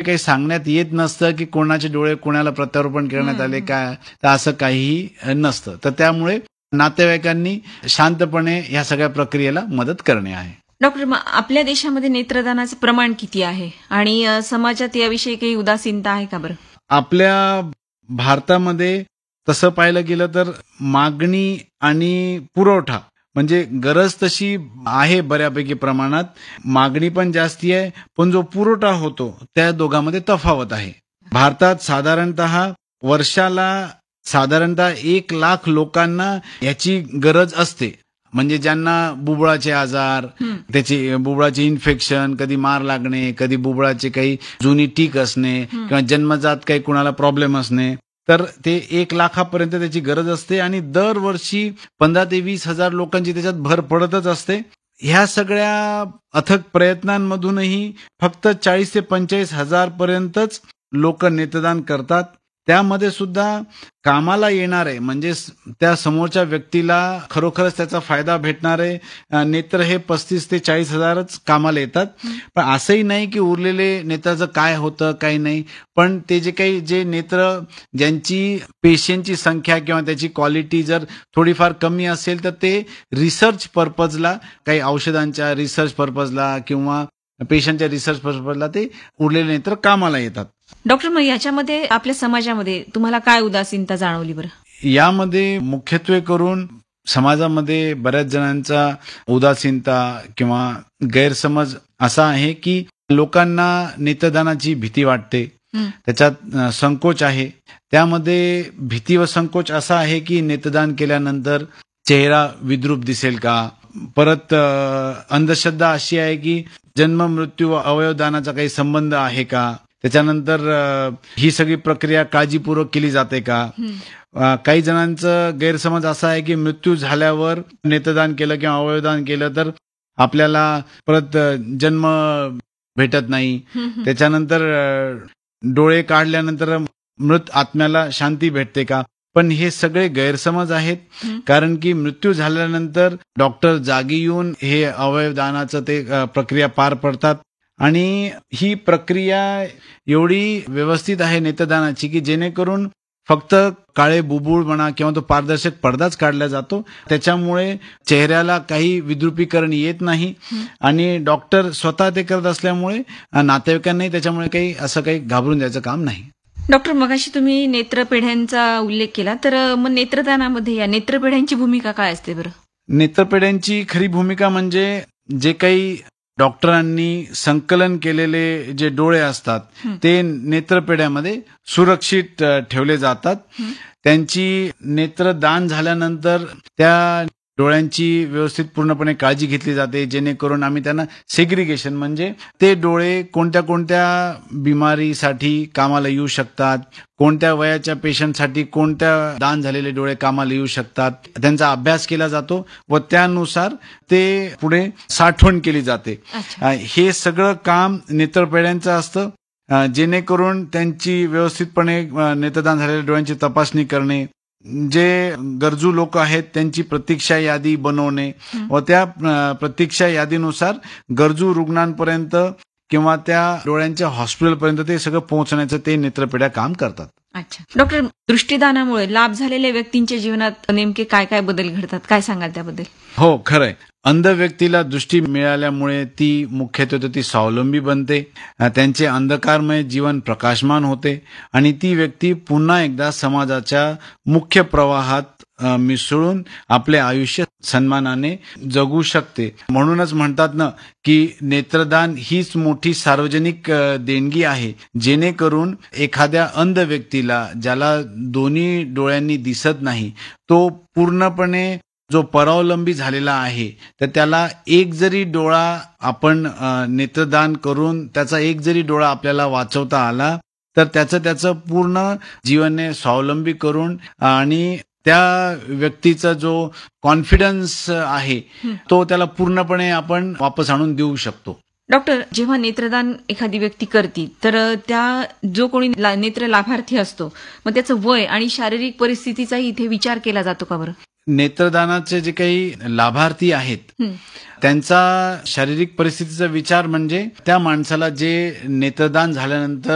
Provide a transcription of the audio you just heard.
काही सांगण्यात येत नसतं की कोणाचे डोळे कोणाला प्रत्यारोपण करण्यात आले काय, तर असं काहीही नसतं. तर त्यामुळे नातेवाईकांनी शांतपणे ह्या सगळ्या प्रक्रियेला मदत करणे आहे. डॉक्टर, मग आपल्या देशामध्ये नेत्रदानाचं प्रमाण किती आहे आणि समाजात याविषयी काही उदासीनता आहे का बरं? आपल्या भारतामध्ये तसं पाहिलं गेलं तर मागणी आणि पुरवठा म्हणजे गरज तशी आहे बऱ्यापैकी प्रमाणात, मागणी पण जास्ती आहे, पण जो पुरवठा होतो त्या दोघांमध्ये तफावत आहे. भारतात वर्षाला साधारणतः 1,00,000 लोकांना याची गरज असते. म्हणजे ज्यांना बुबुळाचे आजार, त्याची बुबुळाचे इन्फेक्शन, कधी मार लागणे, कधी बुबुळाचे काही जुनी टीक असणे किंवा जन्मजात काही कुणाला प्रॉब्लेम असणे, तर ते 1,00,000पर्यंत त्याची गरज असते आणि दरवर्षी 15,000 ते 20,000 लोकांची त्याच्यात भर पडतच असते. ह्या सगळ्या अथक प्रयत्नांमधूनही फक्त 40,000 ते 45,000 पर्यंतच लोक नेत्रदान करतात. त्यामध्ये सुद्धा कामाला येणारे म्हणजे त्या समोरच्या व्यक्तीला खरोखरच त्याचा फायदा भेटणारे नेत्र हे 35,000 ते 40,000च कामाला येतात. पण असंही नाही की उरलेले नेत्राचं काय होतं काही नाही, पण ते जे नेत्र ज्यांची पेशंटची संख्या किंवा त्याची क्वालिटी जर थोडीफार कमी असेल तर ते रिसर्च पर्पजला, काही औषधांच्या रिसर्च पर्पजला किंवा पेशंटच्या रिसर्च पर्पजला ते उरलेले नेत्र कामाला येतात. डॉक्टर, मग याच्यामध्ये आपल्या समाजामध्ये तुम्हाला काय उदासीनता जाणवली बरं? यामध्ये मुख्यत्वे करून समाजामध्ये बऱ्याच जणांचा उदासीनता किंवा गैरसमज असा आहे की लोकांना नेत्रदानाची भीती वाटते, त्याच्यात संकोच आहे. त्यामध्ये भीती व संकोच असा आहे की नेत्रदान केल्यानंतर चेहरा विद्रूप दिसेल का, परत अंधश्रद्धा अशी आहे की जन्म मृत्यू व अवयवदानाचा काही संबंध आहे का, त्याच्यानंतर ही सगळी प्रक्रिया काळजीपूर्वक केली जाते का. काही जणांचं गैरसमज असा आहे की मृत्यू झाल्यावर नेत्रदान केलं किंवा अवयवदान केलं तर आपल्याला परत जन्म भेटत नाही, त्याच्यानंतर डोळे काढल्यानंतर मृत आत्म्याला शांती भेटते का. पण हे सगळे गैरसमज आहेत, कारण की मृत्यू झाल्यानंतर डॉक्टर जागी येऊन हे अवयवदानाचं ते प्रक्रिया पार पडतात आणि ही प्रक्रिया एवढी व्यवस्थित आहे नेत्रदानाची की जेणेकरून फक्त काळे बुबुळ म्हणा किंवा तो पारदर्शक पडदाच काढला जातो, त्याच्यामुळे चेहऱ्याला काही विद्रुपीकरण येत नाही आणि डॉक्टर स्वतः ते करत असल्यामुळे नातेवाईकांनाही त्याच्यामुळे काही घाबरून जायचं काम नाही. डॉक्टर, मगाशी तुम्ही नेत्रपेढ्यांचा उल्लेख केला, तर मग नेत्रदानामध्ये या नेत्रपेढ्यांची भूमिका काय असते बरं? नेत्रपेढ्यांची खरी भूमिका म्हणजे जे काही डॉक्टरांनी संकलन केलेले जे डोळे असतात ते नेत्रपेढ्यामध्ये सुरक्षित ठेवले जातात. त्यांची नेत्रदान झाल्यानंतर त्या डोळ्यांची व्यवस्थित पूर्णपणे काळजी घेतली जाते, जेणेकरून आम्ही त्यांना सेग्रिगेशन म्हणजे ते डोळे कोणत्या कोणत्या बिमारीसाठी कामाला येऊ शकतात, कोणत्या वयाच्या पेशंटसाठी कोणत्या दान झालेले डोळे कामाला येऊ शकतात, त्यांचा अभ्यास केला जातो व त्यानुसार ते पुढे साठवण केली जाते. हे सगळं काम नेत्रपेढ्यांचं असतं, जेणेकरून त्यांची व्यवस्थितपणे नेत्रदान झालेल्या डोळ्यांची तपासणी करणे, जे गरजू लोक आहेत त्यांची प्रतीक्षा यादी बनवणे व त्या प्रतीक्षा यादीनुसार गरजू रुग्णांपर्यंत किंवा त्या डोळ्यांच्या हॉस्पिटलपर्यंत ते सगळं पोहोचण्याचं ते नेत्रपेढ्या काम करतात. अच्छा डॉक्टर, दृष्टीदानामुळे लाभ झालेल्या व्यक्तींच्या जीवनात नेमके काय काय बदल घडतात, काय सांगाल त्याबद्दल? हो, खरंय. अंध व्यक्तीला दृष्टी मिळाल्यामुळे ती मुख्यत्वे ती स्वावलंबी बनते, त्यांचे अंधकारमय जीवन प्रकाशमान होते आणि ती व्यक्ती पुन्हा एकदा समाजाच्या मुख्य प्रवाहात मिसळून आपले आयुष्य सन्मानाने जगू शकते. म्हणूनच म्हणतात ना की नेत्रदान हीच मोठी सार्वजनिक देणगी आहे, जेणेकरून एखाद्या अंध व्यक्तीला ज्याला दोन्ही डोळ्यांनी दिसत नाही, तो पूर्णपणे जो परावलंबी झालेला आहे तर त्याला एक जरी डोळा आपण नेत्रदान करून त्याचा एक जरी डोळा आपल्याला वाचवता आला तर त्याचं पूर्ण जीवनने स्वावलंबी करून आणि त्या व्यक्तीचा जो कॉन्फिडन्स आहे तो त्याला पूर्णपणे आपण वापस आणून देऊ शकतो. डॉक्टर, जेव्हा नेत्रदान एखादी व्यक्ती करते तर त्या जो कोणी नेत्र लाभार्थी असतो मग त्याचं वय आणि शारीरिक परिस्थितीचाही इथे विचार केला जातो का बरं? नेत्रदानाचे जे काही लाभार्थी आहेत त्यांचा शारीरिक परिस्थितीचा विचार म्हणजे त्या माणसाला जे नेत्रदान झाल्यानंतर